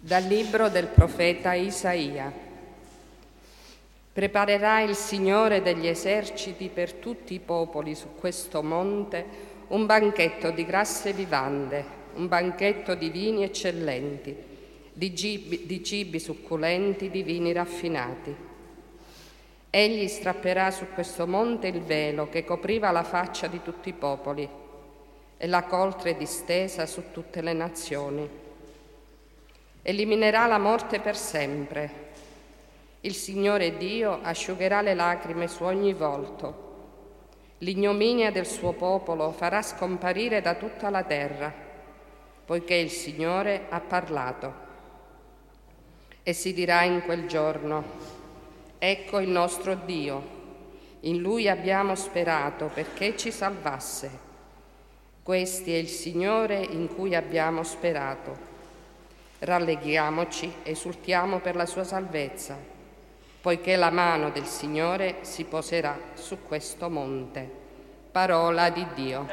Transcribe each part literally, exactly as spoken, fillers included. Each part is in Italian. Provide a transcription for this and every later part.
Dal libro del profeta Isaia. Preparerà il Signore degli eserciti per tutti i popoli su questo monte un banchetto di grasse vivande, un banchetto di vini eccellenti, di cibi, di cibi succulenti, di vini raffinati. Egli strapperà su questo monte il velo che copriva la faccia di tutti i popoli e la coltre distesa su tutte le nazioni. Eliminerà la morte per sempre. Il Signore Dio asciugherà le lacrime su ogni volto. L'ignominia del suo popolo farà scomparire da tutta la terra, poiché il Signore ha parlato. E si dirà in quel giorno: ecco il nostro Dio, in Lui abbiamo sperato perché ci salvasse. Questi è il Signore in cui abbiamo sperato. Rallegriamoci, esultiamo per la sua salvezza, poiché la mano del Signore si poserà su questo monte. Parola di Dio.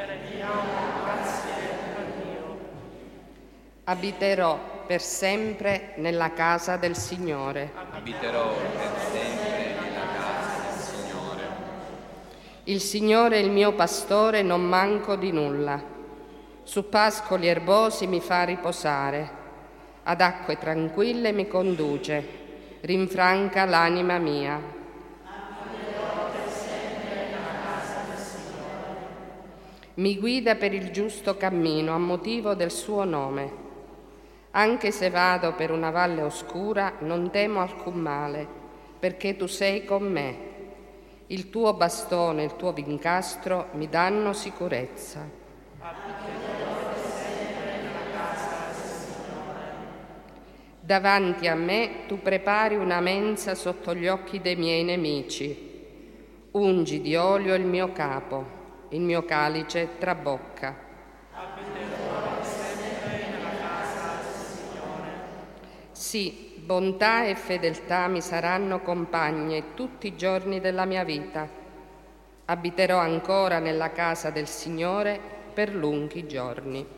Abiterò per sempre nella casa del Signore. Abiterò per sempre nella casa del Signore. Il Signore è il mio pastore, non manco di nulla. Su pascoli erbosi mi fa riposare. Ad acque tranquille mi conduce, rinfranca l'anima mia. Mi guida per il giusto cammino a motivo del suo nome. Anche se vado per una valle oscura, non temo alcun male, perché tu sei con me. Il tuo bastone e il tuo vincastro mi danno sicurezza. Davanti a me tu prepari una mensa sotto gli occhi dei miei nemici. Ungi di olio il mio capo, il mio calice trabocca. Sì, bontà e fedeltà mi saranno compagne tutti i giorni della mia vita. Abiterò ancora nella casa del Signore per lunghi giorni.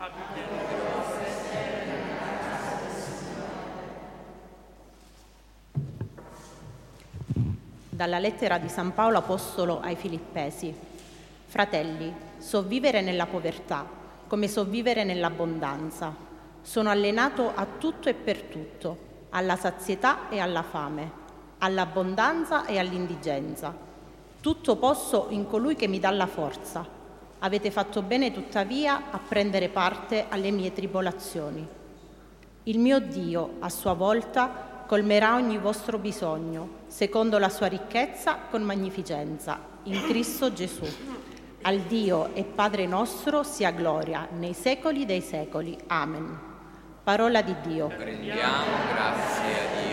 Dalla lettera di San Paolo Apostolo ai Filippesi. Fratelli, so vivere nella povertà, come so vivere nell'abbondanza. Sono allenato a tutto e per tutto, alla sazietà e alla fame, all'abbondanza e all'indigenza. Tutto posso in colui che mi dà la forza. Avete fatto bene tuttavia a prendere parte alle mie tribolazioni. Il mio Dio, a sua volta, colmerà ogni vostro bisogno, secondo la sua ricchezza con magnificenza, in Cristo Gesù. Al Dio e Padre nostro sia gloria nei secoli dei secoli. Amen. Parola di Dio. Rendiamo grazie a Dio.